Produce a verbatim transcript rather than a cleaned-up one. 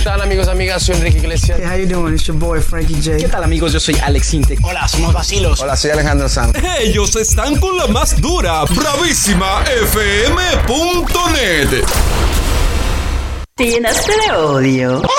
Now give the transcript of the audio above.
tal, amigos, amigas? Soy Enrique Iglesias. Hey, how you doing? It's your boy Frankie J. ¿Qué tal, amigos? Yo soy Alex Intec. Hola, somos Vacilos. Hola, soy Alejandro Sanz. Ellos están con la más dura, bravísima F M punto net. ¿Te llenaste de odio?